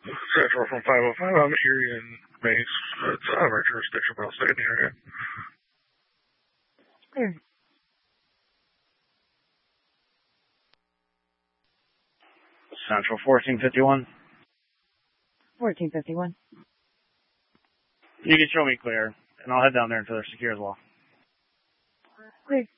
Central from 505. I'm here in Mace. It's out of our jurisdiction, but I'll stay in the area. Clear. Central 1451. 1451. You can show me clear, and I'll head down there until they're secure as well. Clear.